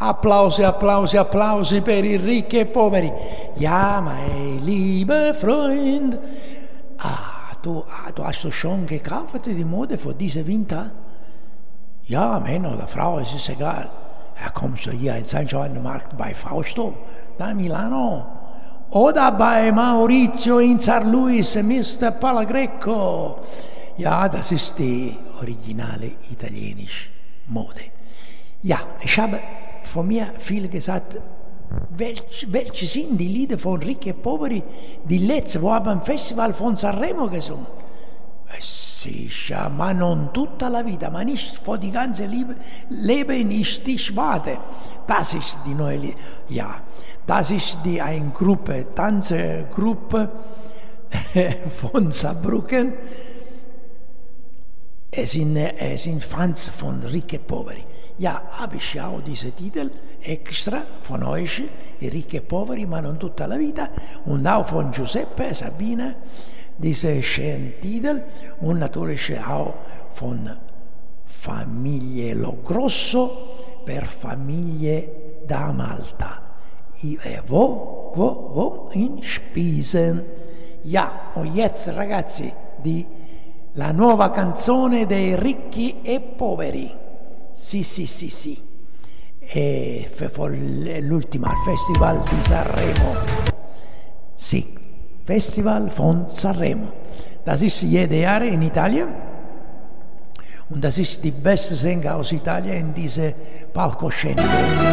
Applausi, applausi, applausi per i ricchi e poveri. Ja, mein lieber Freund. Du hast doch schon gekauft, die Mode für diesen Winter? Ja, Männer oder Frau, es ist egal. Ja, kommst du hier in St. Markt bei Fausto, da in Milano. Oder bei Maurizio in St. Louis, Mr. Palagrecco. Ja, das ist die originale italienische Mode. Ja, ich habe von mir viel gesagt, welche sind die Lieder von Ricchi e Poveri, die letzte, wo haben am Festival von Sanremo gesungen? Sicher, ma non tutta la vita, ma nicht für die ganze Leben ist die Schwade. Das ist die neue Lied. Ja, das ist die eine Gruppe, Tanzgruppe von Saarbrücken. Es sind Fans von Ricchi e Poveri. Ja, habe ich ja auch diese Titel extra von euch, die Ricchi e Poveri, ma non tutta la vita, und auch von Giuseppe Sabina, diese schönen Titel, und natürlich auch von Familie Logrosso per Familie da Malta. Wo? In Spisen. Ja, und jetzt ragazzi, la nuova canzone dei Ricchi e Poveri. Sì. E l'ultima, al Festival di Sanremo. Sì, Festival von Sanremo. Das ist jedes Jahr in Italien. Und das ist die beste Sänger aus Italien in diese Palcoscenico.